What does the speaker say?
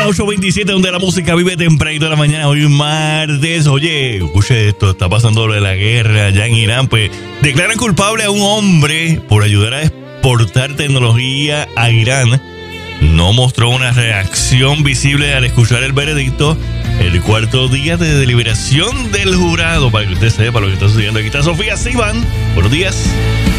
8:27, donde la música vive tempranito de la mañana, hoy martes. Oye, escuche esto, está pasando lo de la guerra allá en Irán. Pues declaran culpable a un hombre por ayudar a exportar tecnología a Irán. No mostró una reacción visible al escuchar el veredicto. El cuarto día de deliberación del jurado, para que usted sepa lo que está sucediendo. Aquí está Sofía Sivan. Buenos días.